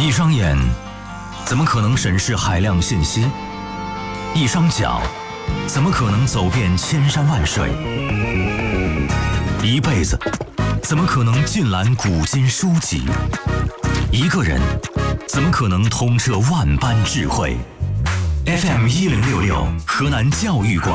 一双眼怎么可能审视海量信息？一双脚怎么可能走遍千山万水？一辈子怎么可能尽览古今书籍？一个人怎么可能通彻万般智慧？ FM 1066河南教育广